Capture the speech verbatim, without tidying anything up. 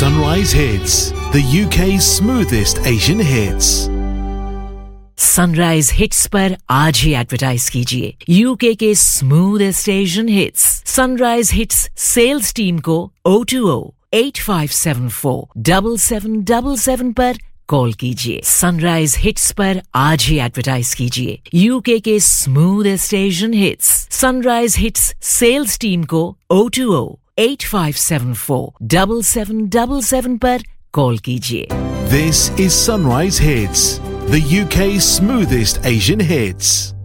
Sunrise Hits, the U K's smoothest Asian hits. Sunrise hits पर आज ही advertise कीजिए UK के smoothest Asian hits. Sunrise hits sales team को O two O eight five seven four double seven double seven पर call कीजिए। Sunrise hits पर आज ही advertise कीजिए यूके के smoothest Asian hits. Sunrise hits sales team को O two O eight five seven four double seven double seven पर call कीजिए। This is Sunrise Hits, the U K's smoothest Asian hits.